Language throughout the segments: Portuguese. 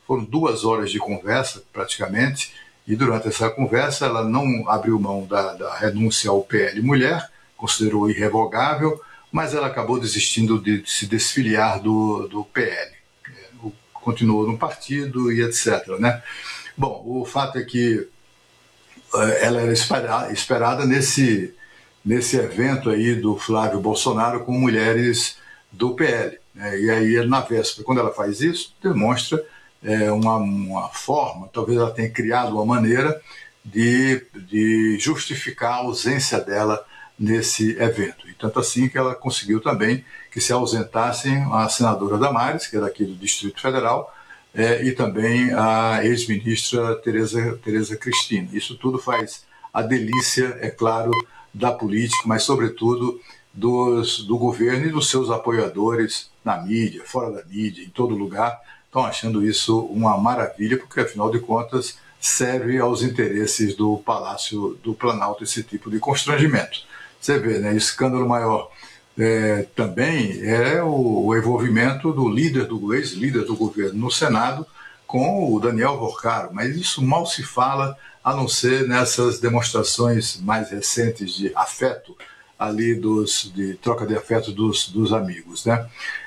Foram 2 horas de conversa, praticamente, e durante essa conversa ela não abriu mão da renúncia ao PL Mulher, considerou irrevogável, mas ela acabou desistindo de se desfiliar do PL. Continuou no partido e etc. Né? Bom, o fato é que ela era esperada nesse evento aí do Flávio Bolsonaro com mulheres do PL. Né? E aí, na véspera, quando ela faz isso, demonstra uma forma, talvez ela tenha criado uma maneira de justificar a ausência dela nesse evento. E tanto assim que ela conseguiu também que se ausentassem a senadora Damares, que é daqui do Distrito Federal, e também a ex-ministra Tereza Cristina. Isso tudo faz a delícia, é claro, da política, mas sobretudo do governo e dos seus apoiadores na mídia, fora da mídia, em todo lugar, estão achando isso uma maravilha, porque afinal de contas serve aos interesses do Palácio do Planalto esse tipo de constrangimento. Você vê, né, escândalo maior também é o envolvimento do ex-líder do governo no Senado com o Daniel Porcaro, mas isso mal se fala, a não ser nessas demonstrações mais recentes de afeto, ali de troca de afeto dos amigos. Né?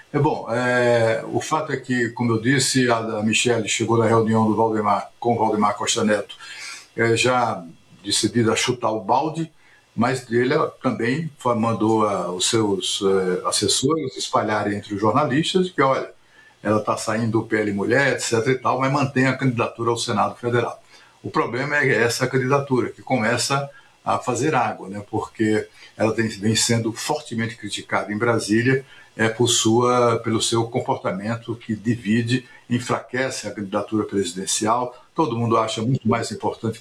O fato é que, como eu disse, a Michelle chegou na reunião com o Valdemar Costa Neto já decidida a chutar o balde, mas ele também mandou os seus assessores espalharem entre os jornalistas que, olha, ela está saindo do PL Mulher, etc. e tal, mas mantém a candidatura ao Senado Federal. O problema é essa candidatura, que começa a fazer água, né, porque ela vem sendo fortemente criticada em Brasília pelo seu comportamento que divide, enfraquece a candidatura presidencial. Todo mundo acha muito mais importante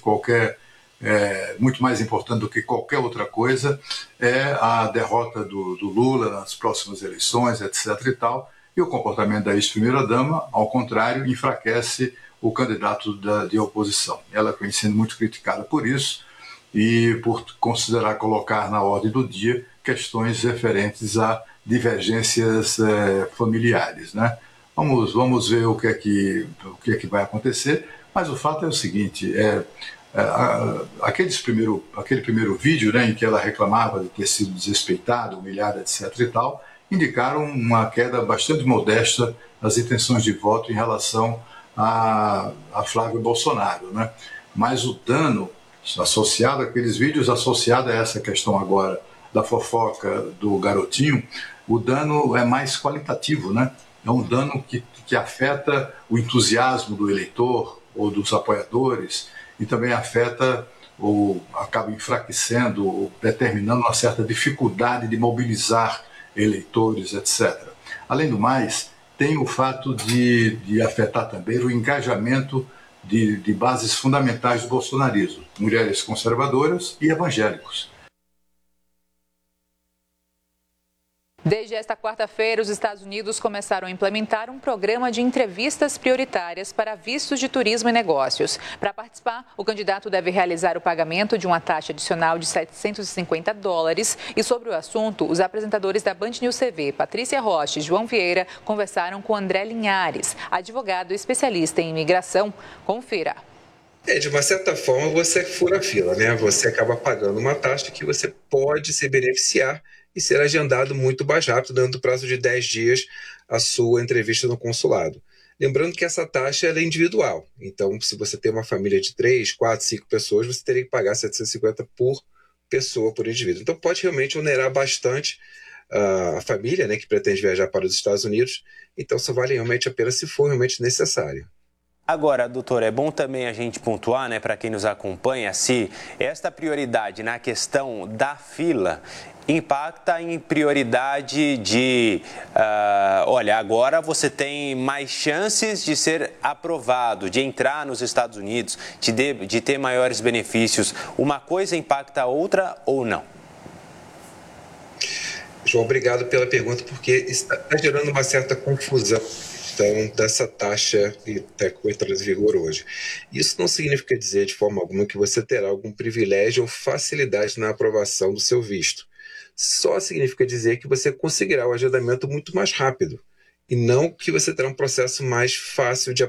do que qualquer outra coisa a derrota do Lula nas próximas eleições, etc. e tal. E o comportamento da ex-primeira-dama, ao contrário, enfraquece o candidato de oposição. Ela vem sendo muito criticada por isso e por considerar colocar na ordem do dia questões referentes a divergências familiares. Né? Vamos ver o que é que vai acontecer, mas o fato é o seguinte, aquele primeiro vídeo, né, em que ela reclamava de ter sido desrespeitada, humilhada, etc. e tal, indicaram uma queda bastante modesta nas intenções de voto em relação a Flávio Bolsonaro. Né? Mas o dano associado àqueles vídeos, associado a essa questão agora da fofoca do garotinho, o dano é mais qualitativo, né? É um dano que afeta o entusiasmo do eleitor ou dos apoiadores e também afeta ou acaba enfraquecendo ou determinando uma certa dificuldade de mobilizar eleitores, etc. Além do mais, tem o fato de afetar também o engajamento de bases fundamentais do bolsonarismo, mulheres conservadoras e evangélicos. Desde esta quarta-feira, os Estados Unidos começaram a implementar um programa de entrevistas prioritárias para vistos de turismo e negócios. Para participar, o candidato deve realizar o pagamento de uma taxa adicional de $750. E sobre o assunto, os apresentadores da Band News TV, Patrícia Rocha e João Vieira, conversaram com André Linhares, advogado especialista em imigração. Confira. De uma certa forma, você fura a fila, né? Você acaba pagando uma taxa que você pode se beneficiar e ser agendado muito mais rápido, dando o prazo de 10 dias a sua entrevista no consulado. Lembrando que essa taxa é individual. Então, se você tem uma família de 3, 4, 5 pessoas, você teria que pagar R$750 por pessoa, por indivíduo. Então, pode realmente onerar bastante a família, né, que pretende viajar para os Estados Unidos. Então, só vale realmente a pena se for realmente necessário. Agora, doutor, é bom também a gente pontuar, né, para quem nos acompanha, se esta prioridade na questão da fila impacta em prioridade de, olha, agora você tem mais chances de ser aprovado, de entrar nos Estados Unidos, de ter maiores benefícios. Uma coisa impacta a outra ou não? João, obrigado pela pergunta, porque está gerando uma certa confusão dessa taxa que está entrando em vigor hoje. Isso não significa dizer de forma alguma que você terá algum privilégio ou facilidade na aprovação do seu visto. Só significa dizer que você conseguirá o agendamento muito mais rápido e não que você terá um processo mais fácil de